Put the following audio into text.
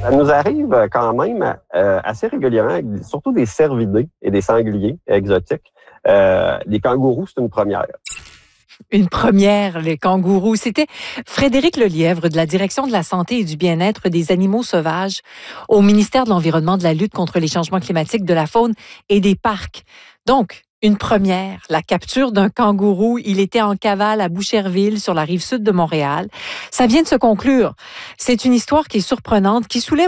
Ça nous arrive quand même assez régulièrement, avec surtout des cervidés et des sangliers exotiques. Les kangourous, c'est une première. Une première, les kangourous. C'était Frédéric Lelièvre de la Direction de la santé et du bien-être des animaux sauvages au ministère de l'Environnement, de la lutte contre les changements climatiques, de la faune et des parcs. Donc, une première, la capture d'un kangourou. Il était en cavale à Boucherville, sur la rive sud de Montréal. Ça vient de se conclure. C'est une histoire qui est surprenante, qui soulève